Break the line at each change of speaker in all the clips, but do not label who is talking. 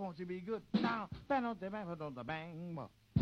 won't you be good? Now, bang on the bang on the bang.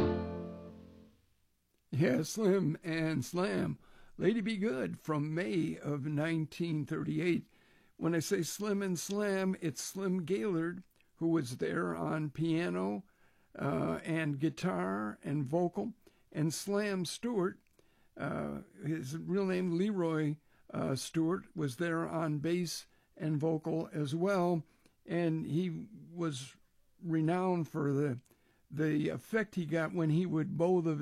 Yeah, Slim and Slam. Lady Be Good from May of 1938. When I say Slim and Slam, it's Slim Gaillard, who was there on piano and guitar and vocal, and Slam Stewart, his real name Leroy Stewart, was there on bass and vocal as well, and he was renowned for the effect he got when he would bow the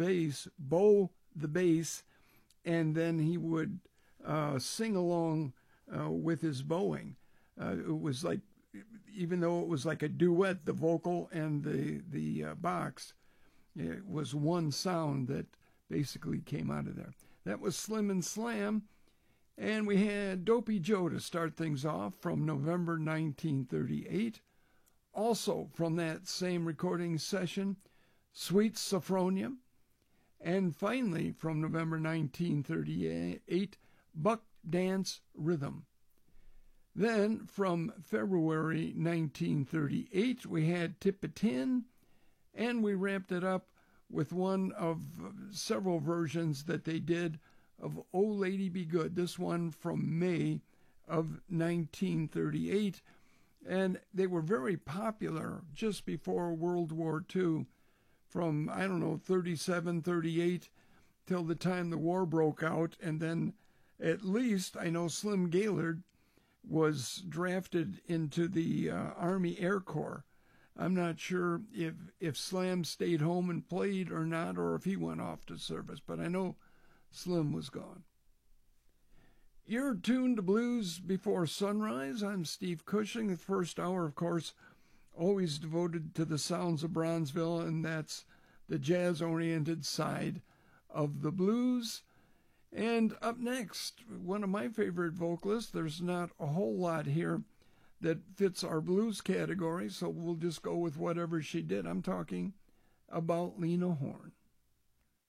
bass, and then he would sing along with his bowing. It was like, even though it was like a duet, the vocal and the box, it was one sound that basically came out of there. That was Slim and Slam. And we had Dopey Joe to start things off from November 1938. Also from that same recording session, Sweet Sophronia. And finally, from November 1938, Buck Dance Rhythm. Then, from February 1938, we had Tip-a-Tin, and we wrapped it up with one of several versions that they did of Oh Lady Be Good, this one from May of 1938. And they were very popular just before World War II, from, 37, 38, till the time the war broke out. And then at least I know Slim Gaillard was drafted into the Army Air Corps. I'm not sure if Slam stayed home and played or not, or if he went off to service, but I know Slim was gone. You're tuned to Blues Before Sunrise. I'm Steve Cushing. The first hour, of course, always devoted to the sounds of Bronzeville, and that's the jazz-oriented side of the blues. And up next, one of my favorite vocalists. There's not a whole lot here that fits our blues category, so we'll just go with whatever she did. I'm talking about Lena Horne.